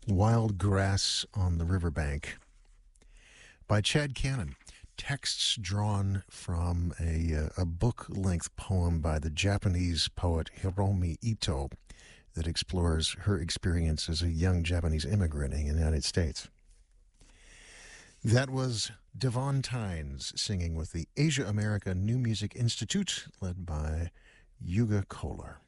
Wild Grass on the Riverbank by Chad Cannon. Texts drawn from a book-length poem by the Japanese poet Hiromi Ito that explores her experience as a young Japanese immigrant in the United States. That was Devon Tynes singing with the Asia America New Music Institute, led by Yuga Kolar.